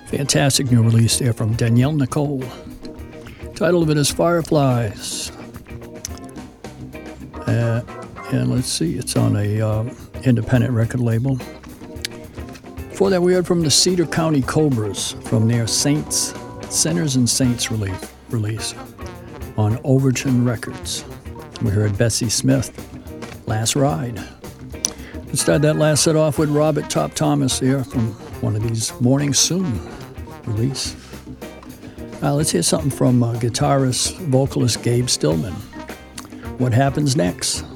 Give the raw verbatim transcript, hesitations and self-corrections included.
Fantastic new release there from Danielle Nicole. Title of it is Fireflies. Uh, and let's see, it's on a uh, independent record label. Before that, we heard from the Cedar County Cobras from their Saints, Sinners and Saints release, release on Overton Records. We heard Bessie Smith, Last Ride. Let's start that last set off with Robert Top Thomas here from one of these Morning Soon release. Uh, let's hear something from uh, guitarist, vocalist Gabe Stillman. What happens next?